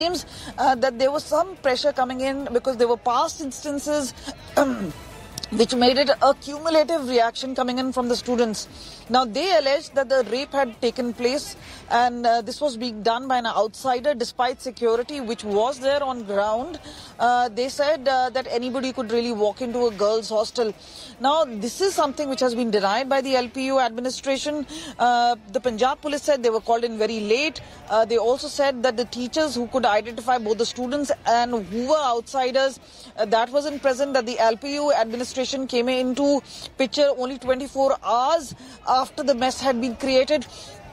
seems that there was some pressure coming in because there were past instances which made it a cumulative reaction coming in from the students. Now, they alleged that the rape had taken place and this was being done by an outsider despite security which was there on ground. They said that anybody could really walk into a girls' hostel. Now, this is something which has been denied by the LPU administration. The Punjab police said they were called in very late. They also said that the teachers who could identify both the students and who were outsiders, that wasn't present, that the LPU administration came into picture only 24 hours after the mess had been created.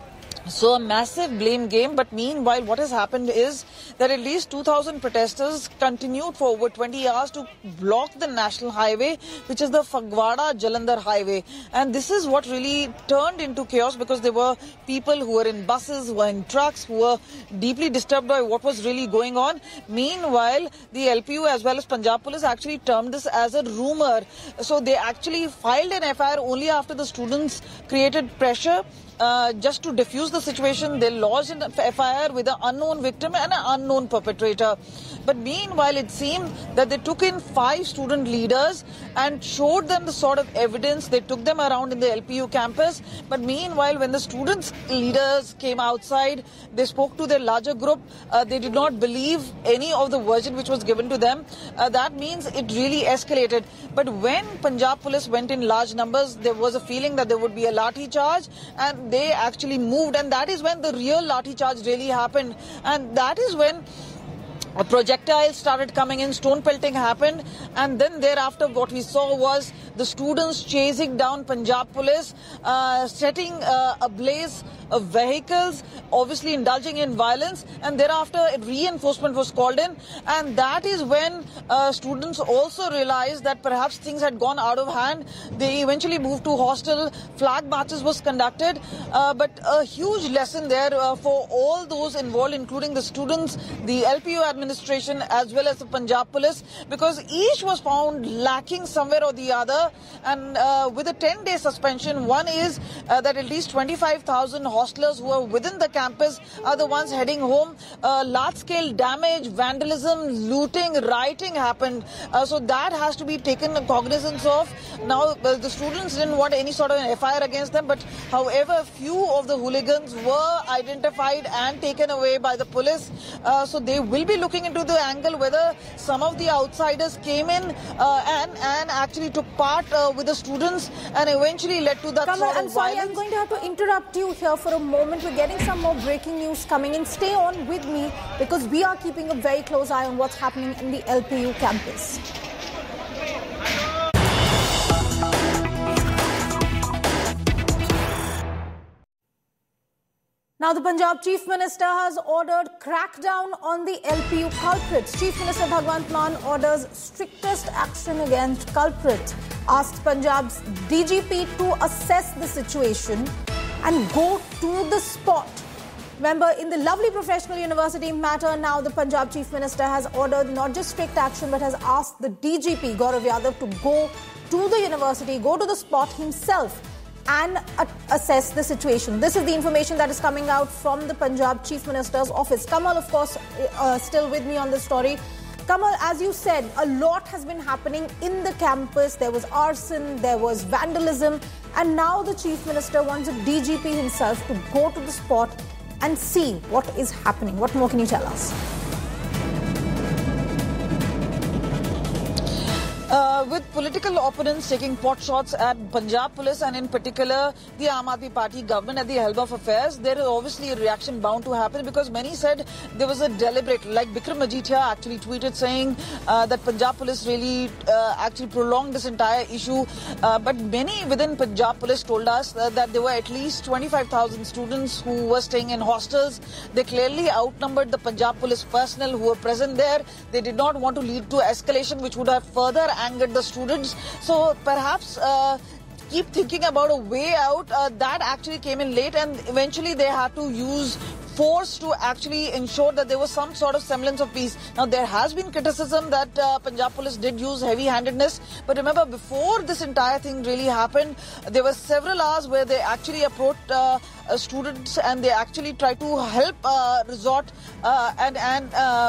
So a massive blame game. But meanwhile, what has happened is that at least 2,000 protesters continued for over 20 hours to block the national highway, which is the Phagwara-Jalandhar highway. And this is what really turned into chaos because there were people who were in buses, who were in trucks, who were deeply disturbed by what was really going on. Meanwhile, the LPU as well as Punjab Police actually termed this as a rumor. So they actually filed an FIR only after the students created pressure. Just to diffuse the situation, they lodged an FIR with an unknown victim and an unknown perpetrator. But meanwhile, it seemed that they took in 5 student leaders and showed them the sort of evidence. They took them around in the LPU campus. But meanwhile, when the students' leaders came outside, they spoke to their larger group. They did not believe any of the version which was given to them. That means it really escalated. But when Punjab Police went in large numbers, there was a feeling that there would be a lathi charge, and they actually moved, and that is when the real lathi charge really happened. And that is when projectiles started coming in, stone pelting happened, and then thereafter what we saw was the students chasing down Punjab Police, setting ablaze vehicles, obviously indulging in violence, and thereafter reinforcement was called in. And that is when students also realized that perhaps things had gone out of hand. They eventually moved to hostel, flag marches was conducted, but a huge lesson there for all those involved, including the students, the LPU administration as well as the Punjab Police, because each was found lacking somewhere or the other. And with a 10-day suspension, one is that at least 25,000 hostlers who are within the campus are the ones heading home. Large-scale damage, vandalism, looting, rioting happened. So that has to be taken cognizance of. Now, the students didn't want any sort of an FIR against them, but however, few of the hooligans were identified and taken away by the police. So they will be looking into the angle whether some of the outsiders came in and actually took part with the students and eventually led to that Kamal, sort of I'm sorry, violence. I'm going to have to interrupt you here for a moment. We're getting some more breaking news coming in. Stay on with me because we are keeping a very close eye on what's happening in the LPU campus. Now, the Punjab Chief Minister has ordered crackdown on the LPU culprits. Chief Minister Bhagwant Mann orders strictest action against culprits. Asked Punjab's DGP to assess the situation and go to the spot. Remember, in the lovely professional university matter, now the Punjab Chief Minister has ordered not just strict action but has asked the DGP, Gaurav Yadav, to go to the university, go to the spot himself and assess the situation. This is the information that is coming out from the Punjab Chief Minister's office. Kamal, of course, still with me on this story. Kamal, as you said, a lot has been happening in the campus. There was arson, there was vandalism, and now the Chief Minister wants a DGP himself to go to the spot and see what is happening. What more can you tell us? With political opponents taking pot shots at Punjab Police and in particular the Aam Aadmi Party government at the helm of affairs, there is obviously a reaction bound to happen because many said there was a deliberate, like Bikram Majithia actually tweeted saying that Punjab Police really actually prolonged this entire issue. But many within Punjab Police told us that there were at least 25,000 students who were staying in hostels. They clearly outnumbered the Punjab Police personnel who were present there. They did not want to lead to escalation which would have further angered the students. So perhaps keep thinking about a way out. That actually came in late and eventually they had to use force to actually ensure that there was some sort of semblance of peace. Now, there has been criticism that Punjab police did use heavy-handedness, but remember, before this entire thing really happened, there were several hours where they actually approached students and they actually tried to help resort and